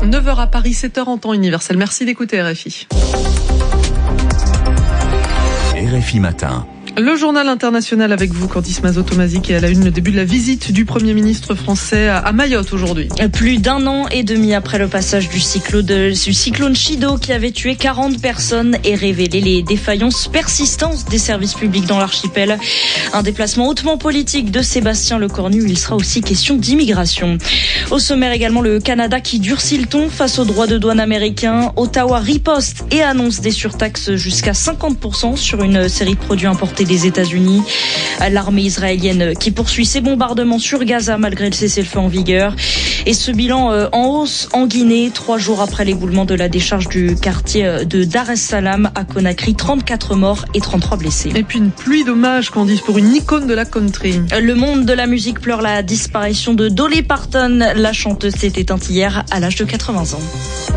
9h à Paris, 7h en temps universel. Merci d'écouter RFI. RFI Matin. Le journal international avec vous, Candice Mazot-Tomasi, qui est à la une le début de la visite du Premier ministre français à Mayotte aujourd'hui. Plus d'un an et demi après le passage du cyclone Chido qui avait tué 40 personnes et révélé les défaillances persistantes des services publics dans l'archipel. Un déplacement hautement politique de Sébastien Lecornu. Il sera aussi question d'immigration. Au sommaire également, le Canada qui durcit le ton face aux droits de douane américains. Ottawa riposte et annonce des surtaxes jusqu'à 50% sur une série de produits importés des États-Unis. L'armée israélienne qui poursuit ses bombardements sur Gaza malgré le cessez-le-feu en vigueur. Et ce bilan en hausse en Guinée, 3 jours après l'éboulement de la décharge du quartier de Dar es Salaam à Conakry, 34 morts et 33 blessés. Et puis une pluie d'hommages, Candice, pour une icône de la country. Le monde de la musique pleure la disparition de Dolly Parton. La chanteuse s'est éteinte hier à l'âge de 80 ans.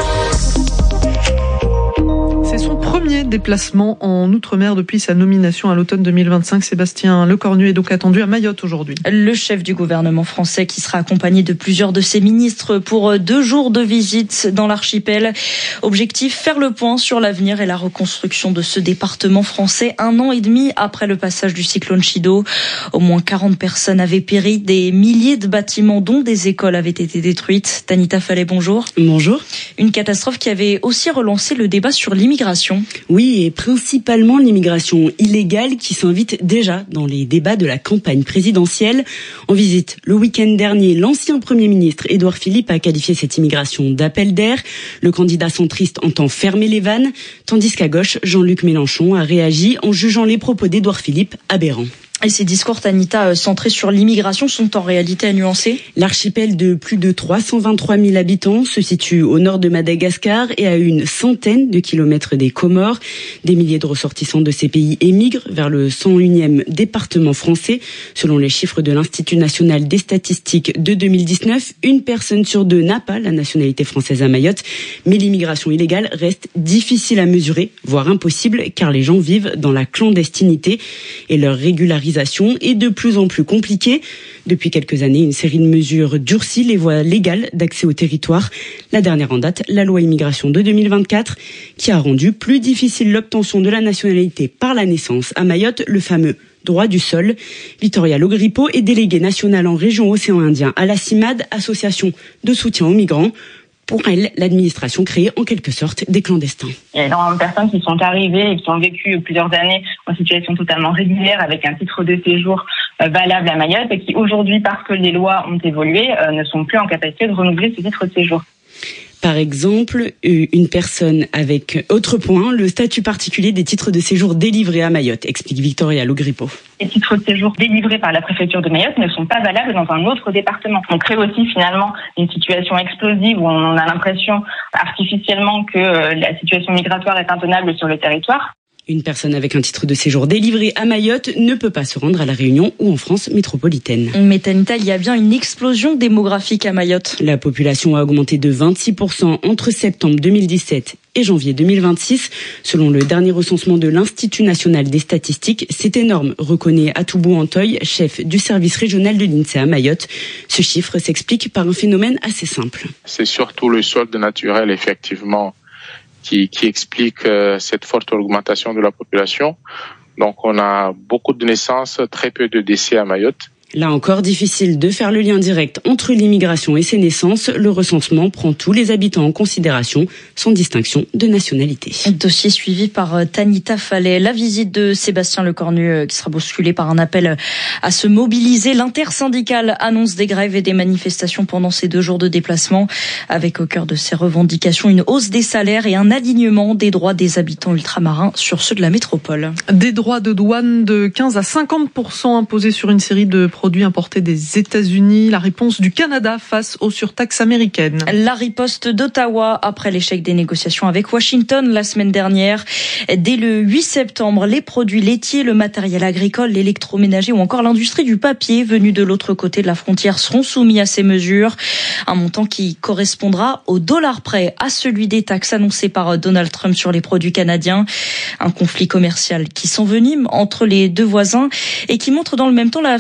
C'est son premier déplacement en Outre-mer depuis sa nomination à l'automne 2025. Sébastien Lecornu est donc attendu à Mayotte aujourd'hui. Le chef du gouvernement français qui sera accompagné de plusieurs de ses ministres pour 2 jours de visite dans l'archipel. Objectif, faire le point sur l'avenir et la reconstruction de ce département français 1 an et demi après le passage du cyclone Chido. Au moins 40 personnes avaient péri, des milliers de bâtiments dont des écoles avaient été détruites. Tanita Fallet, bonjour. Bonjour. Une catastrophe qui avait aussi relancé le débat sur l'immigration. Oui, et principalement l'immigration illégale qui s'invite déjà dans les débats de la campagne présidentielle. En visite le week-end dernier, l'ancien Premier ministre Édouard Philippe a qualifié cette immigration d'appel d'air. Le candidat centriste entend fermer les vannes, tandis qu'à gauche, Jean-Luc Mélenchon a réagi en jugeant les propos d'Édouard Philippe aberrants. Et ces discours, Tanita, centrés sur l'immigration, sont en réalité à nuancer. L'archipel de plus de 323 000 habitants se situe au nord de Madagascar et à une centaine de kilomètres des Comores. Des milliers de ressortissants de ces pays émigrent vers le 101e département français. Selon les chiffres de l'Institut national des statistiques de 2019, 1 personne sur 2 n'a pas la nationalité française à Mayotte. Mais l'immigration illégale reste difficile à mesurer, voire impossible, car les gens vivent dans la clandestinité et leur régularisation est de plus en plus compliquée. Depuis quelques années, une série de mesures durcit les voies légales d'accès au territoire. La dernière en date, la loi immigration de 2024, qui a rendu plus difficile l'obtention de la nationalité par la naissance à Mayotte, le fameux droit du sol. Victoria Logripo est déléguée nationale en région Océan Indien à la CIMAD, association de soutien aux migrants. Pour elle, l'administration crée en quelque sorte des clandestins. Il y a énormément de personnes qui sont arrivées et qui ont vécu plusieurs années en situation totalement régulière avec un titre de séjour valable à Mayotte et qui aujourd'hui, parce que les lois ont évolué, ne sont plus en capacité de renouveler ce titre de séjour. Par exemple, une personne avec autre point, le statut particulier des titres de séjour délivrés à Mayotte, explique Victoria Logripo. Les titres de séjour délivrés par la préfecture de Mayotte ne sont pas valables dans un autre département. On crée aussi finalement une situation explosive où on a l'impression artificiellement que la situation migratoire est intenable sur le territoire. Une personne avec un titre de séjour délivré à Mayotte ne peut pas se rendre à La Réunion ou en France métropolitaine. Mais Tanita, il y a bien une explosion démographique à Mayotte. La population a augmenté de 26% entre septembre 2017 et janvier 2026. Selon le dernier recensement de l'Institut national des statistiques, c'est énorme, reconnaît Atoubou Antoy, chef du service régional de l'INSEE à Mayotte. Ce chiffre s'explique par un phénomène assez simple. C'est surtout le solde naturel, effectivement, qui explique cette forte augmentation de la population. Donc on a beaucoup de naissances, très peu de décès à Mayotte. Là encore, difficile de faire le lien direct entre l'immigration et ses naissances. Le recensement prend tous les habitants en considération, sans distinction de nationalité. Dossier suivi par Tanita Fallet. La visite de Sébastien Lecornu qui sera bousculée par un appel à se mobiliser. L'intersyndicale annonce des grèves et des manifestations pendant ces 2 jours de déplacement, avec au cœur de ses revendications une hausse des salaires et un alignement des droits des habitants ultramarins sur ceux de la métropole. Des droits de douane de 15 à 50% imposés sur une série de produits importés des États-Unis. La réponse du Canada face aux surtaxes américaines. La riposte d'Ottawa après l'échec des négociations avec Washington la semaine dernière. Dès le 8 septembre, les produits laitiers, le matériel agricole, l'électroménager ou encore l'industrie du papier venus de l'autre côté de la frontière seront soumis à ces mesures. Un montant qui correspondra au dollar près à celui des taxes annoncées par Donald Trump sur les produits canadiens. Un conflit commercial qui s'envenime entre les 2 voisins et qui montre dans le même temps la fermeté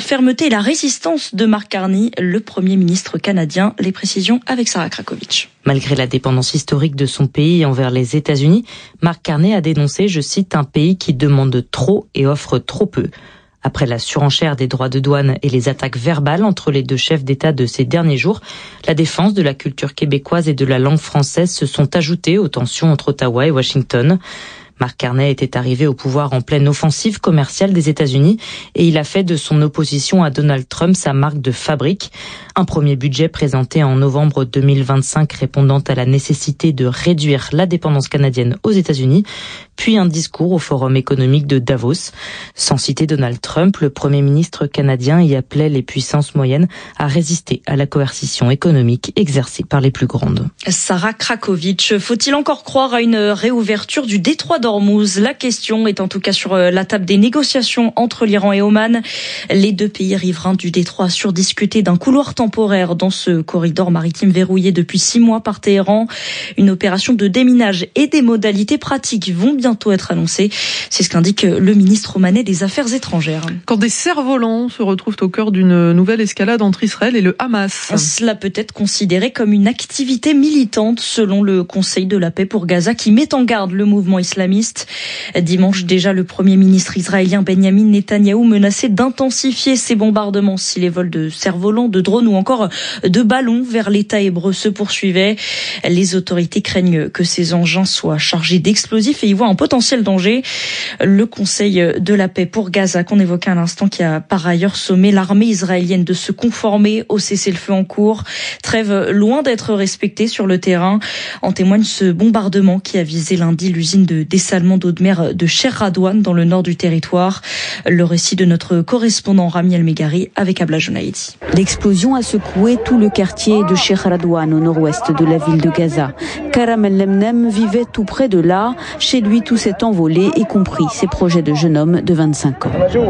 et la résistance de Mark Carney, le Premier ministre canadien. Les précisions avec Sarah Krakovic. Malgré la dépendance historique de son pays envers les États-Unis, Mark Carney a dénoncé, je cite, un pays qui demande trop et offre trop peu. Après la surenchère des droits de douane et les attaques verbales entre les deux chefs d'État de ces derniers jours, la défense de la culture québécoise et de la langue française se sont ajoutées aux tensions entre Ottawa et Washington. Mark Carney était arrivé au pouvoir en pleine offensive commerciale des États-Unis et il a fait de son opposition à Donald Trump sa marque de fabrique. Un premier budget présenté en novembre 2025 répondant à la nécessité de réduire la dépendance canadienne aux États-Unis, puis un discours au Forum économique de Davos. Sans citer Donald Trump, le Premier ministre canadien y appelait les puissances moyennes à résister à la coercition économique exercée par les plus grandes. Sarah Krakovic, faut-il encore croire à une réouverture du détroit d'Ormuz? La question est en tout cas sur la table des négociations entre l'Iran et Oman. Les deux pays riverains du détroit assurent discuter d'un couloir temporaire dans ce corridor maritime verrouillé depuis 6 mois par Téhéran. Une opération de déminage et des modalités pratiques vont bientôt être annoncées. C'est ce qu'indique le ministre omanais des Affaires étrangères. Quand des cerfs-volants se retrouvent au cœur d'une nouvelle escalade entre Israël et le Hamas. Cela peut être considéré comme une activité militante selon le Conseil de la paix pour Gaza qui met en garde le mouvement islamiste. Dimanche déjà, le Premier ministre israélien Benjamin Netanyahou menaçait d'intensifier ses bombardements si les vols de cerfs-volants, de drones ou encore de ballons vers l'État hébreu se poursuivaient. Les autorités craignent que ces engins soient chargés d'explosifs et y voient un potentiel danger. Le Conseil de la paix pour Gaza, qu'on évoquait à l'instant, qui a par ailleurs sommé l'armée israélienne de se conformer au cessez-le-feu en cours. Trêve loin d'être respectée sur le terrain. En témoigne ce bombardement qui a visé lundi l'usine de dessalement d'eau de mer de Cher Radouane dans le nord du territoire. Le récit de notre correspondant Rami El-Megari avec Abla Jounaïdi. L'explosion a secoué tout le quartier de Cher Radouane au nord-ouest de la ville de Gaza. Karam El-Lemnem vivait tout près de là. Chez lui, tout s'est envolé, y compris ses projets de jeune homme de 25 ans.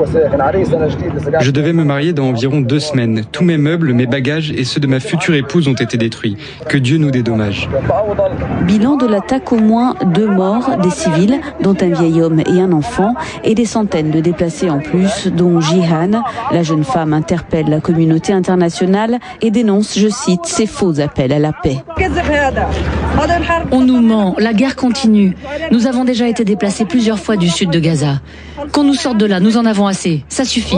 Je devais me marier dans environ 2 semaines. Tous mes meubles, mes bagages et ceux de ma future épouse ont été détruits. Que Dieu nous dédommage. Bilan de l'attaque, au moins 2 morts, des civils, dont un vieil homme et un enfant, et des centaines de déplacés en plus, dont Jihan. La jeune femme interpelle la communauté internationale et dénonce, je cite, ces faux appels à la paix. On nous ment, la guerre continue. Nous avons déjà été déplacés plusieurs fois du sud de Gaza. Qu'on nous sorte de là, nous en avons assez. Ça suffit.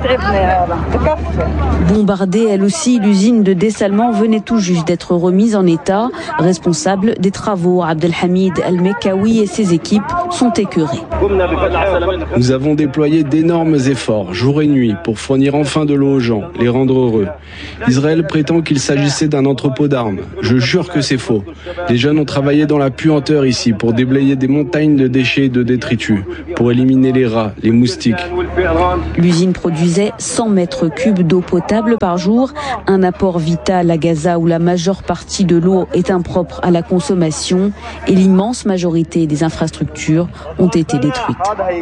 Bombardée, elle aussi, l'usine de dessalement venait tout juste d'être remise en état. Responsable des travaux, Abdelhamid El-Mekawi et ses équipes sont écœurés. Nous avons déployé d'énormes efforts, jour et nuit, pour fournir enfin de l'eau aux gens, les rendre heureux. Israël prétend qu'il s'agissait d'un entrepôt d'armes. Je jure que c'est faux. Les jeunes ont travaillé dans la puanteur ici pour déblayer des montagnes de déchets et de détritus, pour éliminer les rats, les moustiques. L'usine produisait 100 mètres cubes d'eau potable par jour, un apport vital à Gaza où la majeure partie de l'eau est impropre à la consommation et l'immense majorité des infrastructures ont été détruites.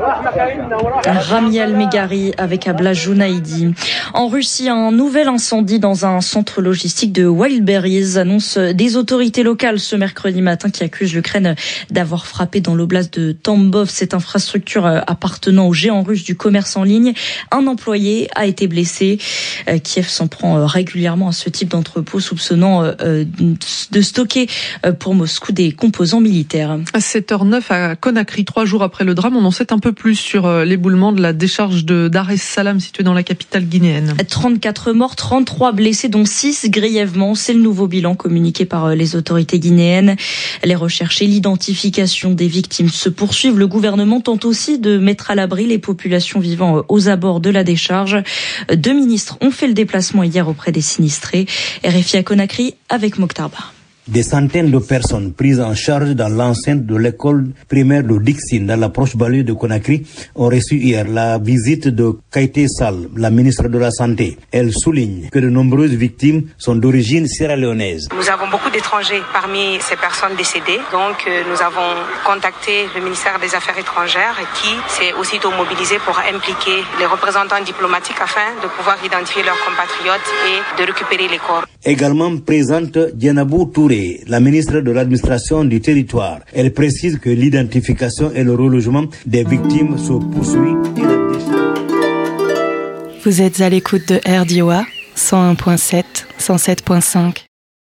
Rami El-Megari avec Abla Jounaïdi. En Russie, un nouvel incendie dans un centre logistique de Wildberries annonce des autorités locales ce mercredi matin qui accusent l'Ukraine d'avoir frappé dans l'oblast de Tambov cette infrastructure appartenant aux géants russes du commerce en ligne. Un employé a été blessé. Kiev s'en prend régulièrement à ce type d'entrepôt, soupçonnant de stocker pour Moscou des composants militaires. À 7h09 à Conakry, 3 jours après le drame, on en sait un peu plus sur l'éboulement de la décharge de Dar es Salaam située dans la capitale guinéenne. 34 morts, 33 blessés, dont 6 grièvement. C'est le nouveau bilan communiqué par les autorités guinéennes. Les recherches et l'identification des victimes se poursuivent. Le gouvernement tente aussi de mettre à l'abri les populations vivant aux abords de la décharge. 2 ministres ont fait le déplacement hier auprès des sinistrés. RFI à Conakry avec Mokhtar Ba. Des centaines de personnes prises en charge dans l'enceinte de l'école primaire de Dixine, dans la proche banlieue de Conakry, ont reçu hier la visite de Kaité Sall, la ministre de la Santé. Elle souligne que de nombreuses victimes sont d'origine sierra-léonaise. Nous avons beaucoup d'étrangers parmi ces personnes décédées, donc nous avons contacté le ministère des Affaires étrangères qui s'est aussitôt mobilisé pour impliquer les représentants diplomatiques afin de pouvoir identifier leurs compatriotes et de récupérer les corps. Également présente Dianabou Touré, la ministre de l'administration du territoire. Elle précise que l'identification et le relogement des victimes se poursuivent. Vous êtes à l'écoute de RDOA 101.7, 107.5.